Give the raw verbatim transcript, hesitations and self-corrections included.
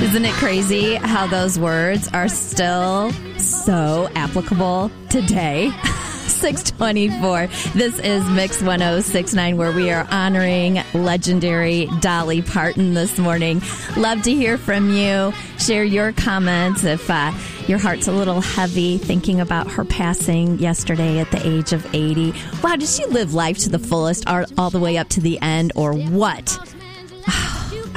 Isn't it crazy how those words are still so applicable today? six twenty-four. This is Mix one oh six point nine, where we are honoring legendary Dolly Parton this morning. Love to hear from you. Share your comments if uh, your heart's a little heavy thinking about her passing yesterday at the age of eighty. Wow, did she live life to the fullest all, all the way up to the end, or what?